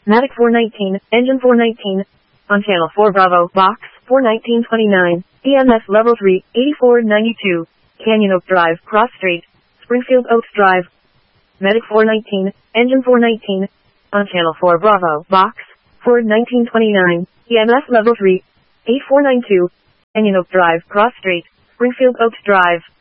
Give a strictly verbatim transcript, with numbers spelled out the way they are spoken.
Matic four nineteen, engine four nineteen. On channel four Bravo, box, four nineteen twenty-nine. E M S level three, eighty-four ninety-two. Canyon Oak Drive, Cross Street, Springfield Oaks Drive. Medic four nineteen, engine four nineteen. On channel four Bravo, box, four nineteen twenty-nine. E M S level three, eighty-four ninety-two. Canyon Oak Drive, Cross Street, Springfield Oaks Drive.